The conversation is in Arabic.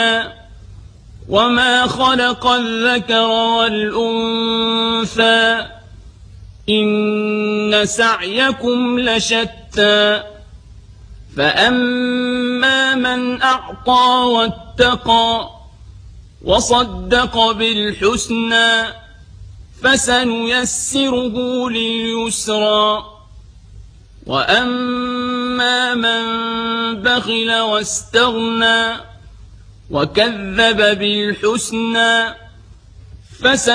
وما خلق الذكر والأنثى إن سعيكم لشتى فأما من أعطى واتقى وصدق بالحسنى فسنيسره لليسرى وأما من بخل واستغنى وكذب بالحسنى